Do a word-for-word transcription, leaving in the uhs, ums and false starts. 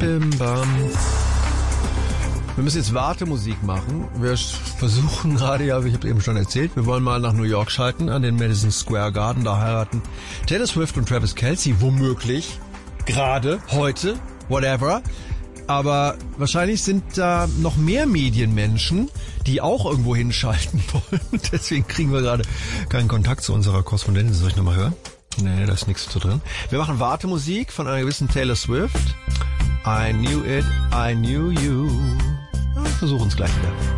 bim, bam. Wir müssen jetzt Wartemusik machen. Wir versuchen gerade, ja, wie ich habe eben schon erzählt, wir wollen mal nach New York schalten, an den Madison Square Garden. Da heiraten Taylor Swift und Travis Kelce, womöglich, gerade, heute, whatever. Aber wahrscheinlich sind da noch mehr Medienmenschen, die auch irgendwo hinschalten wollen. Deswegen kriegen wir gerade keinen Kontakt zu unserer Korrespondentin. Soll ich nochmal hören? Nee, da ist nichts zu drin. Wir machen Wartemusik von einer gewissen Taylor Swift. I knew it, I knew you. Wir versuchen es gleich wieder.